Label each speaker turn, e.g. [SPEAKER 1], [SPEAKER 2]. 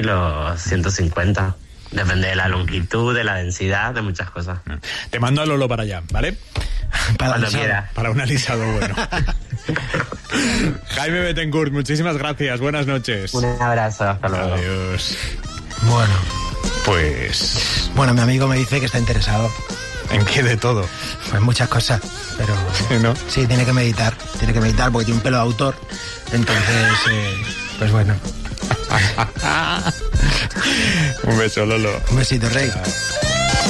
[SPEAKER 1] y los 150. Depende de la longitud, de la densidad, de muchas cosas.
[SPEAKER 2] Te mando a Lolo para allá, ¿vale?
[SPEAKER 1] Cuando quieras.
[SPEAKER 2] Para un alisado bueno. Jaime Bettencourt, muchísimas gracias. Buenas noches.
[SPEAKER 1] Un abrazo, hasta luego.
[SPEAKER 2] Adiós.
[SPEAKER 3] Bueno.
[SPEAKER 2] Pues...
[SPEAKER 3] Bueno, mi amigo me dice que está interesado.
[SPEAKER 2] ¿En qué de todo?
[SPEAKER 3] Pues muchas cosas, pero...
[SPEAKER 2] ¿No?
[SPEAKER 3] Sí, tiene que meditar porque tiene un pelo de autor. Entonces, pues bueno.
[SPEAKER 2] Un beso, Lolo.
[SPEAKER 3] Un besito, Rey.
[SPEAKER 2] Chao.